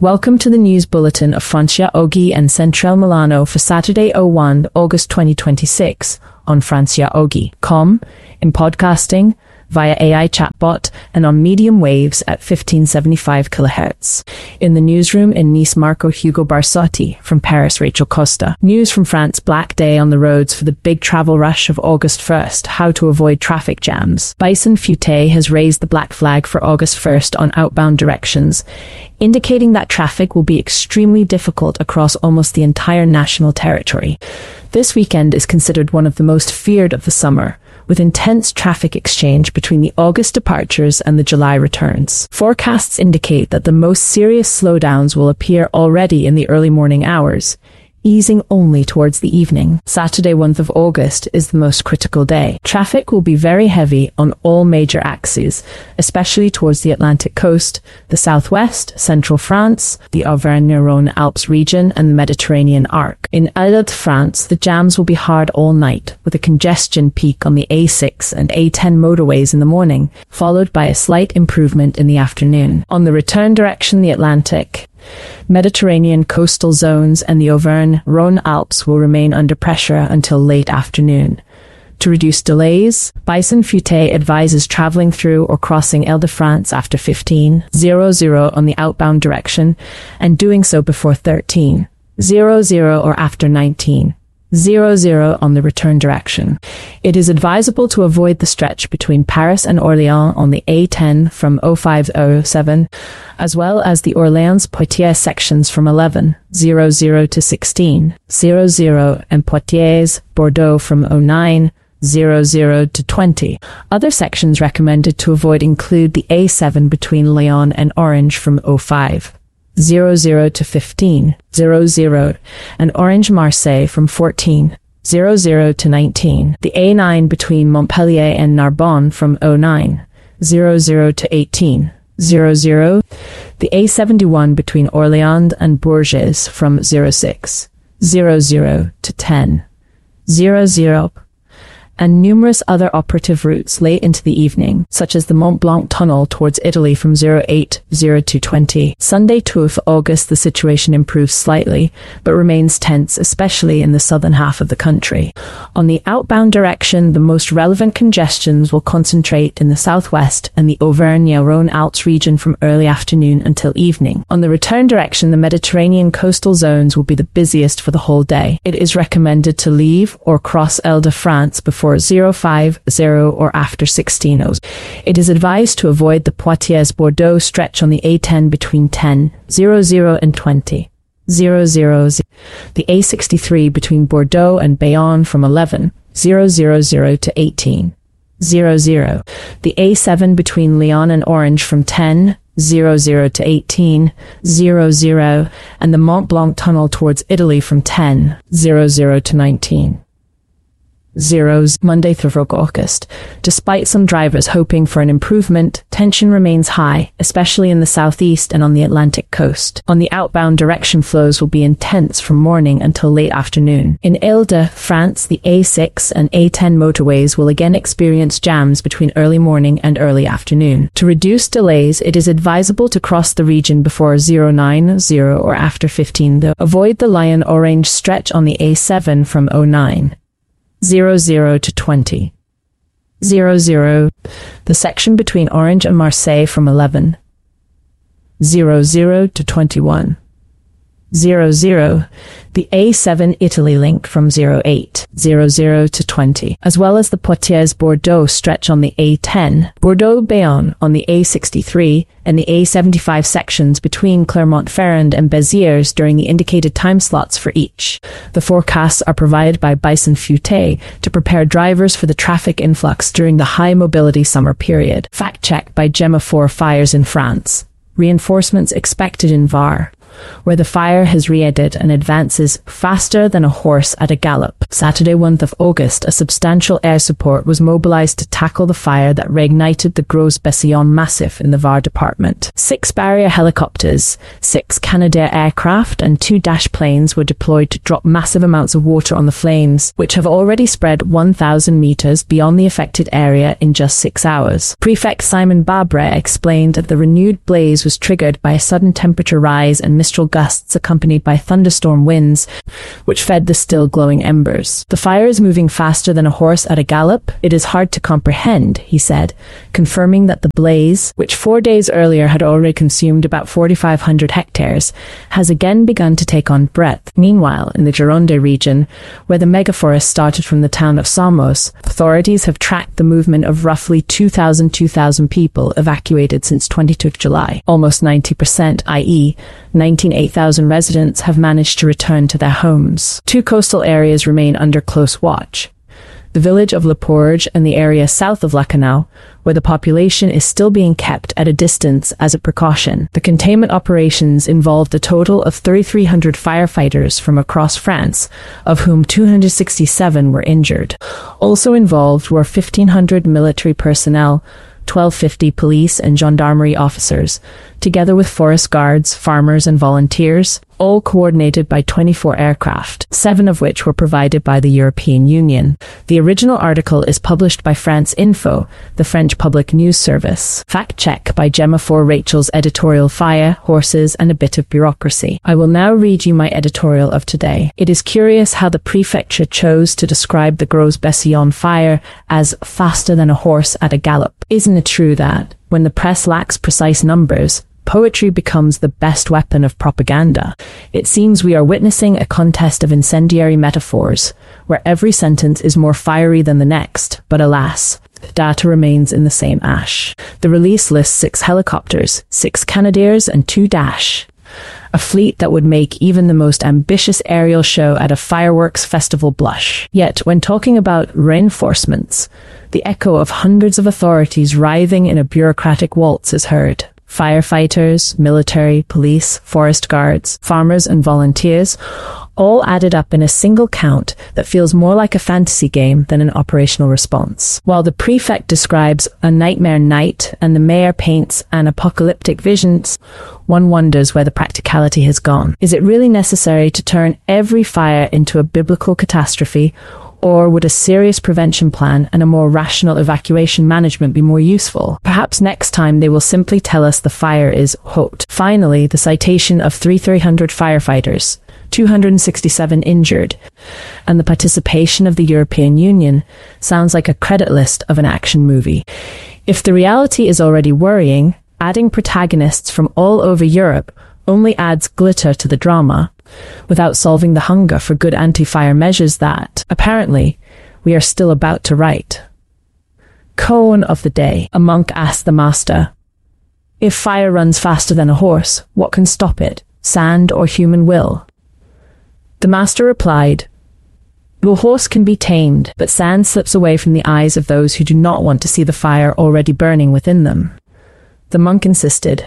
Welcome to the news bulletin of Francia Oggi and Central Milano for Saturday 01 August 2026 on franciaoggi.com, in podcasting, via AI chatbot, and on medium waves at 1575 kHz. In the newsroom in Nice, Marco Hugo Barsotti. From Paris, Rachel Costa. News from France: Black Day on the roads for the big travel rush of August 1st. How to avoid traffic jams. Bison Futé has raised the black flag for August 1st on outbound directions, indicating that traffic will be extremely difficult across almost the entire national territory. This weekend is considered one of the most feared of the summer, with intense traffic exchange between the August departures and the July returns. Forecasts indicate that the most serious slowdowns will appear already in the early morning hours, easing only towards the evening. Saturday 1st of August is the most critical day. Traffic will be very heavy on all major axes, especially towards the Atlantic coast, the southwest, central France, the Auvergne-Rhône-Alpes region, and the Mediterranean arc. In Île-de-France, the jams will be hard all night, with a congestion peak on the A6 and A10 motorways in the morning, followed by a slight improvement in the afternoon. On the return direction, the Atlantic, Mediterranean coastal zones and the Auvergne-Rhône-Alpes will remain under pressure until late afternoon. To reduce delays, Bison Futé advises traveling through or crossing Île-de-France after 15:00 on the outbound direction, and doing so before 13:00 or after 19:00 on the return direction. It is advisable to avoid the stretch between Paris and Orléans on the A10 from 05:07, as well as the Orléans-Poitiers sections from 11:00 to 16:00 and Poitiers-Bordeaux from 09:00 to 20. Other sections recommended to avoid include the A7 between Lyon and Orange from 05:00 to 15:00, and Orange-Marseille from 14:00 to 19. The A9 between Montpellier and Narbonne from 09:00 to 18:00. The A71 between Orléans and Bourges from 06:00 to 10:00. And numerous other operative routes late into the evening, such as the Mont Blanc Tunnel towards Italy from 08:00 to 20. Sunday 2nd August, the situation improves slightly, but remains tense, especially in the southern half of the country. On the outbound direction, the most relevant congestions will concentrate in the southwest and the Auvergne-Rhône-Alpes region from early afternoon until evening. On the return direction, the Mediterranean coastal zones will be the busiest for the whole day. It is recommended to leave or cross Île-de-France before 05:00 or after 16:00. It is advised to avoid the Poitiers-Bordeaux stretch on the A10 between 10:00 and 20:00. The A63 between Bordeaux and Bayonne from 11:00 to 18:00. The A7 between Lyon and Orange from 10:00 to 18:00, and the Mont Blanc Tunnel towards Italy from 10:00 to 19:00. Monday 3rd August. Despite some drivers hoping for an improvement, tension remains high, especially in the southeast and on the Atlantic coast. On the outbound direction, flows will be intense from morning until late afternoon. In Île-de-France, the A6 and A10 motorways will again experience jams between early morning and early afternoon. To reduce delays, it is advisable to cross the region before 09:00 or after 15:00. Avoid the Lyon-Orange stretch on the A7 from 09:00 to 20:00. The section between Orange and Marseille from 11:00 to 21:00. The A7 Italy link from 08:00 to 20, as well as the Poitiers-Bordeaux stretch on the A10, Bordeaux-Bayonne on the A63, and the A75 sections between Clermont-Ferrand and Béziers during the indicated time slots for each. The forecasts are provided by Bison Futé to prepare drivers for the traffic influx during the high mobility summer period. Fact check by Gemma 4 Fires in France. Reinforcements expected in Var. where the fire has re-entered and advances faster than a horse at a gallop. Saturday, 1st of August, a substantial air support was mobilized to tackle the fire that reignited the Gros-Bessillon Massif in the Var department. 6 Barrier helicopters, 6 Canadair aircraft and 2 Dash planes were deployed to drop massive amounts of water on the flames, which have already spread 1,000 meters beyond the affected area in just 6 hours. Prefect Simon Babre explained that the renewed blaze was triggered by a sudden temperature rise and mistral gusts accompanied by thunderstorm winds, which fed the still glowing embers. The fire is moving faster than a horse at a gallop. It is hard to comprehend, he said, confirming that the blaze, which 4 days earlier had already consumed about 4,500 hectares, has again begun to take on breadth. Meanwhile, in the Gironde region, where the megaforest started from the town of Samos, authorities have tracked the movement of roughly 2,000 people evacuated since 22 July. Almost 90%, i.e., 98,000 residents have managed to return to their homes. 2 coastal areas remain under close watch. The village of Le Porge and the area south of Lacanau, where the population is still being kept at a distance as a precaution. The containment operations involved a total of 3,300 firefighters from across France, of whom 267 were injured. Also involved were 1,500 military personnel, 1,250 police and gendarmerie officers, together with forest guards, farmers and volunteers, all coordinated by 24 aircraft, 7 of which were provided by the European Union. The original article is published by France Info, the French public news service. Fact check by Gemma for Rachel's editorial Fire, Horses and a Bit of Bureaucracy. I will now read you my editorial of today. It is curious how the prefecture chose to describe the Gros-Bessillon fire as faster than a horse at a gallop. Isn't it true that, when the press lacks precise numbers, poetry becomes the best weapon of propaganda? It seems we are witnessing a contest of incendiary metaphors, where every sentence is more fiery than the next, but alas, the data remains in the same ash. The release lists 6 helicopters, 6 Canadairs and 2 Dash. A fleet that would make even the most ambitious aerial show at a fireworks festival blush. Yet, when talking about reinforcements, the echo of hundreds of authorities writhing in a bureaucratic waltz is heard. Firefighters, military, police, forest guards, farmers and volunteers, all added up in a single count that feels more like a fantasy game than an operational response. While the prefect describes a nightmare night and the mayor paints an apocalyptic visions, one wonders where the practicality has gone. Is it really necessary to turn every fire into a biblical catastrophe, or would a serious prevention plan and a more rational evacuation management be more useful? Perhaps next time they will simply tell us the fire is hot. Finally, the citation of 3,300 firefighters, 267 injured, and the participation of the European Union sounds like a credit list of an action movie. If the reality is already worrying, adding protagonists from all over Europe only adds glitter to the drama, without solving the hunger for good anti-fire measures that, apparently, we are still about to write. Koan of the day. A monk asked the master, "If fire runs faster than a horse, what can stop it, sand or human will?" The master replied, "The horse can be tamed, but sand slips away from the eyes of those who do not want to see the fire already burning within them." The monk insisted,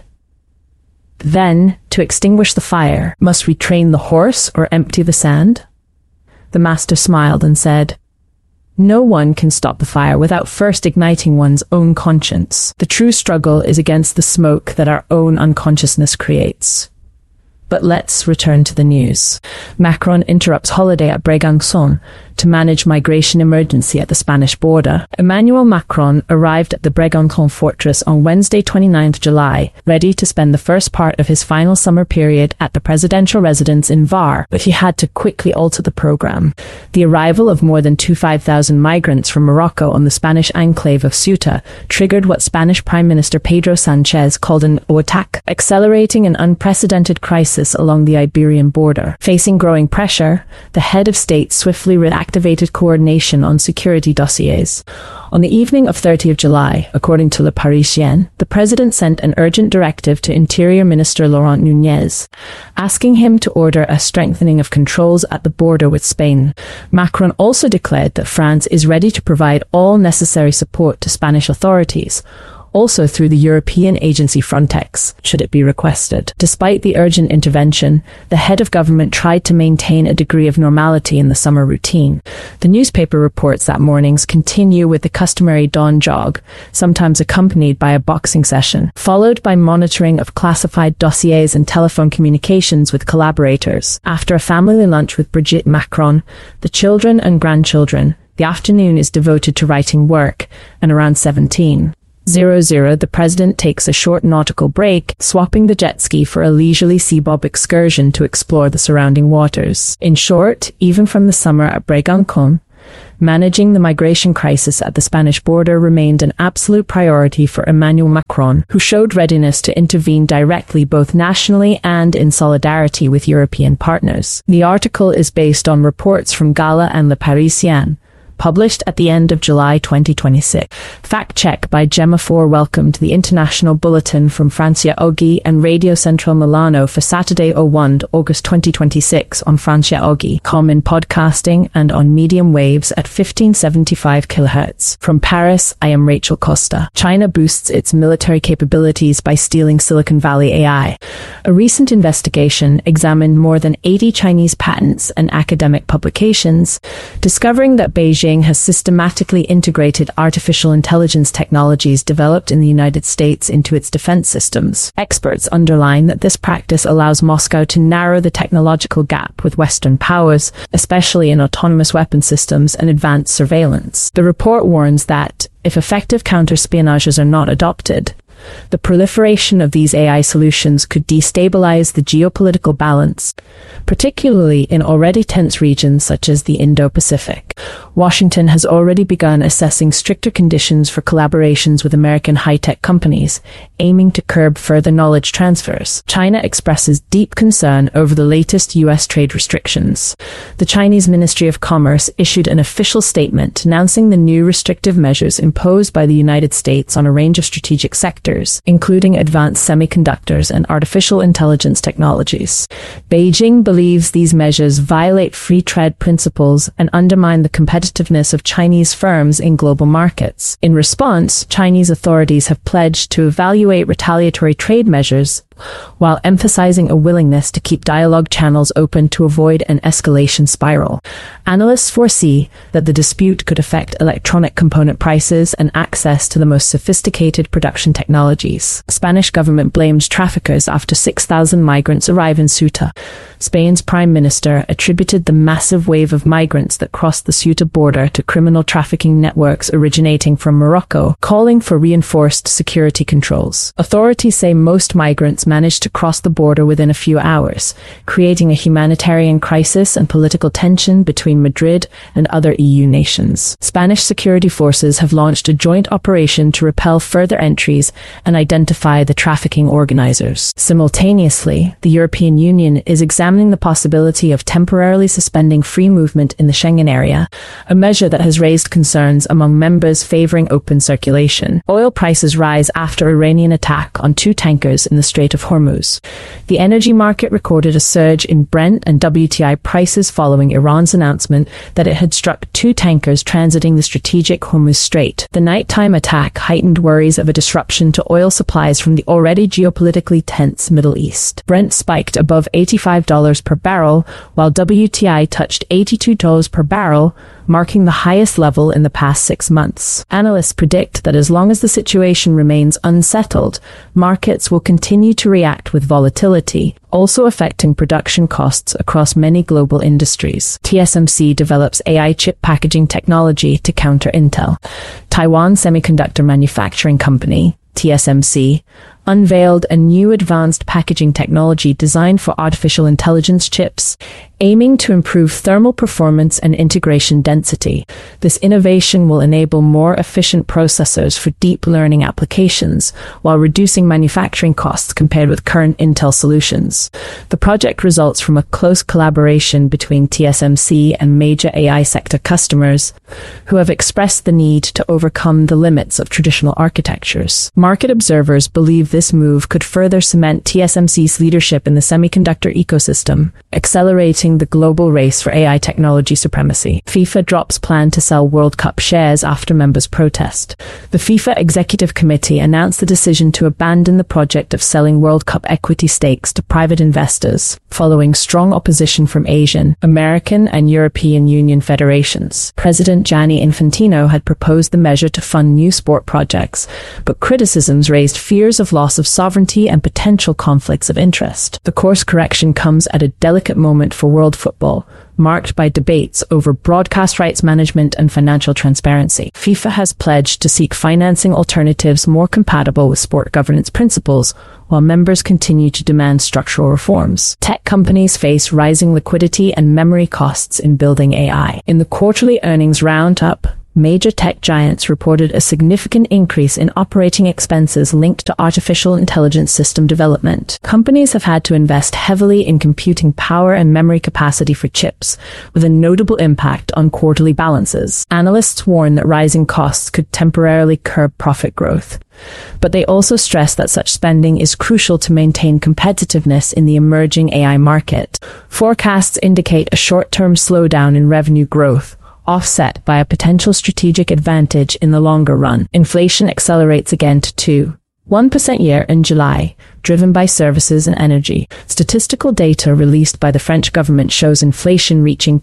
"Then, to extinguish the fire, must we train the horse or empty the sand?" The master smiled and said, "No one can stop the fire without first igniting one's own conscience. The true struggle is against the smoke that our own unconsciousness creates." But let's return to the news. Macron interrupts holiday at Brégançon to manage migration emergency at the Spanish border. Emmanuel Macron arrived at the Brégançon fortress on Wednesday, 29th July, ready to spend the first part of his final summer period at the presidential residence in Var, but he had to quickly alter the program. The arrival of more than 5,000 migrants from Morocco on the Spanish enclave of Ceuta triggered what Spanish Prime Minister Pedro Sánchez called an attack, accelerating an unprecedented crisis along the Iberian border. Facing growing pressure, the head of state swiftly reactivated coordination on security dossiers. On the evening of 30th July, according to Le Parisien, the president sent an urgent directive to Interior Minister Laurent Nunez, asking him to order a strengthening of controls at the border with Spain. Macron also declared that France is ready to provide all necessary support to Spanish authorities, also through the European agency Frontex, should it be requested. Despite the urgent intervention, the head of government tried to maintain a degree of normality in the summer routine. The newspaper reports that mornings continue with the customary dawn jog, sometimes accompanied by a boxing session, followed by monitoring of classified dossiers and telephone communications with collaborators. After a family lunch with Brigitte Macron, the children and grandchildren, the afternoon is devoted to writing work, and around 17:00, the president takes a short nautical break, swapping the jet ski for a leisurely seabob excursion to explore the surrounding waters. In short, even from the summer at Brégançon, managing the migration crisis at the Spanish border remained an absolute priority for Emmanuel Macron, who showed readiness to intervene directly both nationally and in solidarity with European partners. The article is based on reports from Gala and Le Parisien, published at the end of July 2026. Fact check by Gemma Four welcomed the international bulletin from Francia Oggi and Radio Central Milano for Saturday 01 August 2026 on franciaoggi.com in podcasting and on medium waves at 1575 kHz. From Paris, I am Rachel Costa. China boosts its military capabilities by stealing Silicon Valley AI. A recent investigation examined more than 80 Chinese patents and academic publications, discovering that Beijing has systematically integrated artificial intelligence technologies developed in the United States into its defense systems. Experts underline that this practice allows Moscow to narrow the technological gap with Western powers, especially in autonomous weapon systems and advanced surveillance. The report warns that, if effective counterspionages are not adopted, the proliferation of these AI solutions could destabilize the geopolitical balance, particularly in already tense regions such as the Indo-Pacific. Washington has already begun assessing stricter conditions for collaborations with American high-tech companies, aiming to curb further knowledge transfers. China expresses deep concern over the latest U.S. trade restrictions. The Chinese Ministry of Commerce issued an official statement announcing the new restrictive measures imposed by the United States on a range of strategic sectors, including advanced semiconductors and artificial intelligence technologies. Beijing believes these measures violate free trade principles and undermine the competitiveness of Chinese firms in global markets. In response, Chinese authorities have pledged to evaluate retaliatory trade measures, while emphasizing a willingness to keep dialogue channels open to avoid an escalation spiral. Analysts foresee that the dispute could affect electronic component prices and access to the most sophisticated production technologies. Spanish government blames traffickers after 6,000 migrants arrive in Ceuta. Spain's prime minister attributed the massive wave of migrants that crossed the Ceuta border to criminal trafficking networks originating from Morocco, calling for reinforced security controls. Authorities say most migrants managed to cross the border within a few hours, creating a humanitarian crisis and political tension between Madrid and other EU nations. Spanish security forces have launched a joint operation to repel further entries and identify the trafficking organizers. Simultaneously, the European Union is examining the possibility of temporarily suspending free movement in the Schengen area, a measure that has raised concerns among members favoring open circulation. Oil prices rise after Iranian attack on 2 tankers in the Strait of Hormuz. The energy market recorded a surge in Brent and WTI prices following Iran's announcement that it had struck 2 tankers transiting the strategic Hormuz Strait. The nighttime attack heightened worries of a disruption to oil supplies from the already geopolitically tense Middle East. Brent spiked above $85 per barrel, while WTI touched $82 per barrel, marking the highest level in the past 6 months. Analysts predict that as long as the situation remains unsettled, markets will continue to react with volatility, also affecting production costs across many global industries. TSMC develops AI chip packaging technology to counter Intel. Taiwan Semiconductor Manufacturing Company, TSMC, unveiled a new advanced packaging technology designed for artificial intelligence chips, aiming to improve thermal performance and integration density. This innovation will enable more efficient processors for deep learning applications, while reducing manufacturing costs compared with current Intel solutions. The project results from a close collaboration between TSMC and major AI sector customers, who have expressed the need to overcome the limits of traditional architectures. Market observers believe this move could further cement TSMC's leadership in the semiconductor ecosystem, accelerating the global race for AI technology supremacy. FIFA drops plan to sell World Cup shares after members protest. The FIFA Executive Committee announced the decision to abandon the project of selling World Cup equity stakes to private investors, following strong opposition from Asian, American, and European Union federations. President Gianni Infantino had proposed the measure to fund new sport projects, but criticisms raised fears of loss of sovereignty and potential conflicts of interest. The course correction comes at a delicate moment for world football, marked by debates over broadcast rights management and financial transparency. FIFA has pledged to seek financing alternatives more compatible with sport governance principles, while members continue to demand structural reforms. Tech companies face rising liquidity and memory costs in building AI. In the quarterly earnings roundup, major tech giants reported a significant increase in operating expenses linked to artificial intelligence system development. Companies have had to invest heavily in computing power and memory capacity for chips, with a notable impact on quarterly balances. Analysts warn that rising costs could temporarily curb profit growth, but they also stress that such spending is crucial to maintain competitiveness in the emerging AI market. Forecasts indicate a short-term slowdown in revenue growth, offset by a potential strategic advantage in the longer run. Inflation accelerates again to 1% year in July, driven by services and energy. Statistical data released by the French government shows inflation reaching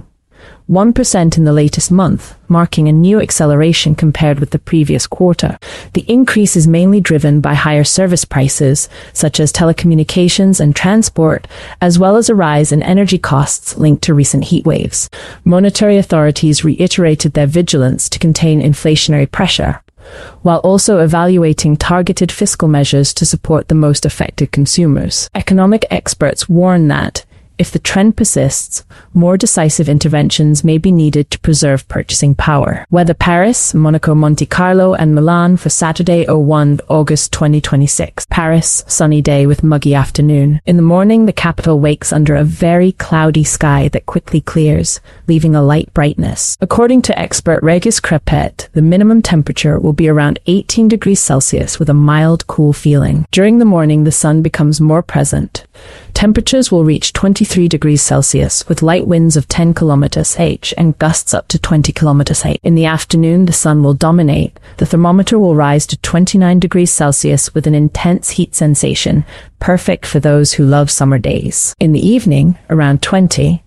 1% in the latest month, marking a new acceleration compared with the previous quarter. The increase is mainly driven by higher service prices, such as telecommunications and transport, as well as a rise in energy costs linked to recent heat waves. Monetary authorities reiterated their vigilance to contain inflationary pressure, while also evaluating targeted fiscal measures to support the most affected consumers. Economic experts warn that, if the trend persists, more decisive interventions may be needed to preserve purchasing power. Weather: Paris, Monaco, Monte Carlo, and Milan for Saturday, 1 August 2026. Paris, sunny day with muggy afternoon. In the morning, the capital wakes under a very cloudy sky that quickly clears, leaving a light brightness. According to expert Régis Crepet, the minimum temperature will be around 18 degrees Celsius with a mild, cool feeling. During the morning, the sun becomes more present. Temperatures will reach 23 degrees Celsius with light winds of 10 km/h and gusts up to 20 km/h. In the afternoon, the sun will dominate. The thermometer will rise to 29 degrees Celsius with an intense heat sensation, perfect for those who love summer days. In the evening, around 20:00,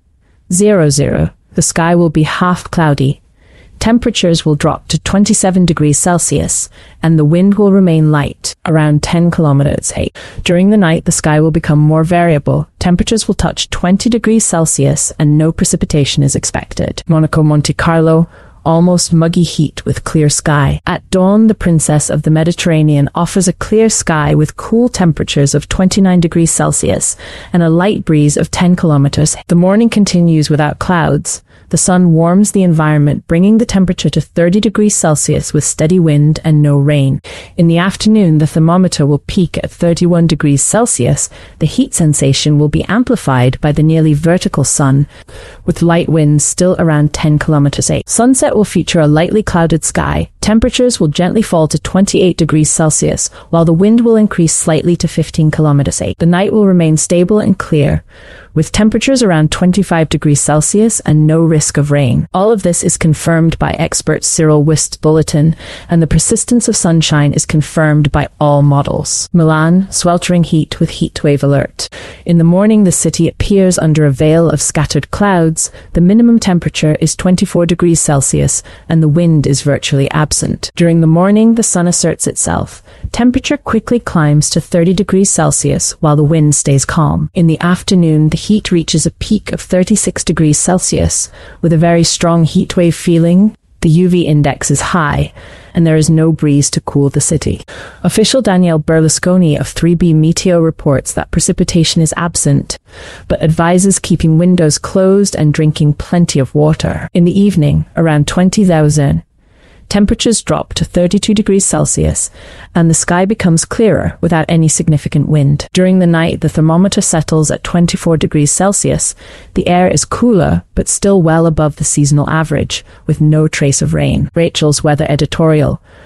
the sky will be half cloudy. Temperatures will drop to 27 degrees Celsius, and the wind will remain light, around 10 km/h. During the night, the sky will become more variable. Temperatures will touch 20 degrees Celsius, and no precipitation is expected. Monaco, Monte Carlo, almost muggy heat with clear sky. At dawn, the Princess of the Mediterranean offers a clear sky with cool temperatures of 29 degrees Celsius and a light breeze of 10 kilometers. The morning continues without clouds. The sun warms the environment, bringing the temperature to 30 degrees Celsius with steady wind and no rain. In the afternoon, the thermometer will peak at 31 degrees Celsius. The heat sensation will be amplified by the nearly vertical sun, with light winds still around 10 km/h. Sunset will feature a lightly clouded sky. Temperatures will gently fall to 28 degrees Celsius, while the wind will increase slightly to 15 km/h. The night will remain stable and clear, with temperatures around 25 degrees Celsius and no risk of rain. All of this is confirmed by expert Cyril Wist's bulletin, and the persistence of sunshine is confirmed by all models. Milan, sweltering heat with heatwave alert. In the morning, the city appears under a veil of scattered clouds. The minimum temperature is 24 degrees Celsius, and the wind is virtually absent. During the morning, the sun asserts itself. Temperature quickly climbs to 30 degrees Celsius, while the wind stays calm. In the afternoon, the heat reaches a peak of 36 degrees Celsius, with a very strong heatwave feeling. The UV index is high, and there is no breeze to cool the city. Official Daniele Berlusconi of 3B Meteo reports that precipitation is absent, but advises keeping windows closed and drinking plenty of water. In the evening, around 20,000, temperatures drop to 32 degrees Celsius, and the sky becomes clearer without any significant wind. During the night, the thermometer settles at 24 degrees Celsius. The air is cooler, but still well above the seasonal average, with no trace of rain. Rachel's weather editorial.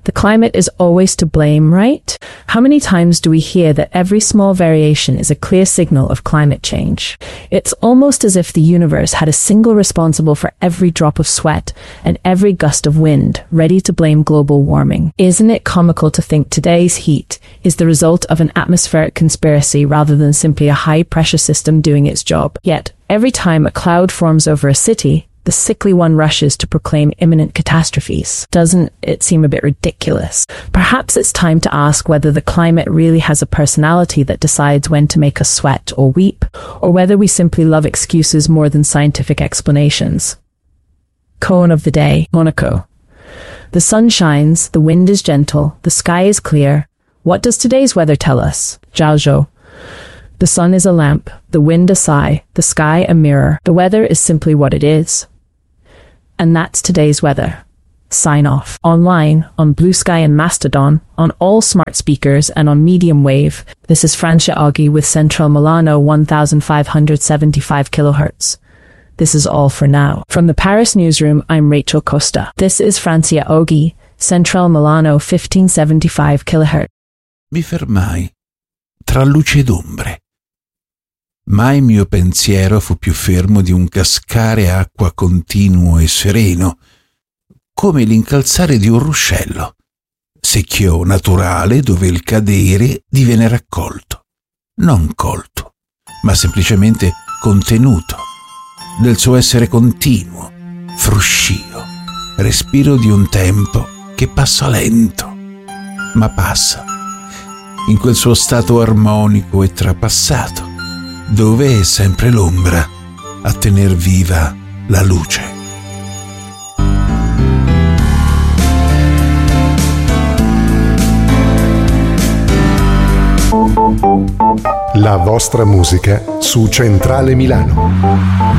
The climate is always to blame, right? How many times do we hear that every small variation is a clear signal of climate change? It's almost as if the universe had a single responsible for every drop of sweat and every gust of wind, ready to blame global warming. Isn't it comical to think today's heat is the result of an atmospheric conspiracy rather than simply a high-pressure system doing its job? Yet, every time a cloud forms over a city, the sickly one rushes to proclaim imminent catastrophes. Doesn't it seem a bit ridiculous? Perhaps it's time to ask whether the climate really has a personality that decides when to make us sweat or weep, or whether we simply love excuses more than scientific explanations. Koan of the day, Monaco. The sun shines, the wind is gentle, the sky is clear. What does today's weather tell us? Zhao. The sun is a lamp, the wind a sigh, the sky a mirror. The weather is simply what it is. And that's today's weather. Sign off. Online, on Blue Sky and Mastodon, on all smart speakers and on medium wave. This is Francia Oggi with Central Milano 1575 kHz. This is all for now. From the Paris newsroom, I'm Rachel Costa. This is Francia Oggi, Central Milano 1575 kHz. Mi fermai tra luce ed ombre. Mai mio pensiero fu più fermo di un cascare acqua continuo e sereno, come l'incalzare di un ruscello, secchio naturale dove il cadere diviene raccolto, non colto, ma semplicemente contenuto, del suo essere continuo, fruscio, respiro di un tempo che passa lento, ma passa, in quel suo stato armonico e trapassato, dove è sempre l'ombra a tener viva la luce. La vostra musica su Centrale Milano.